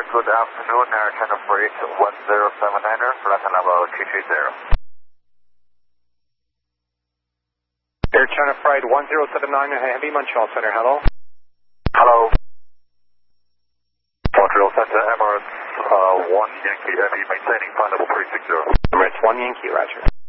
good afternoon, Air China Freight 1079er, flight level 230. Air China Freight 1079, Heavy Montreal Center, hello. Hello. Montreal Center, Emirates 1 Yankee Heavy, maintaining flight level 360. Emirates 1 Yankee, roger.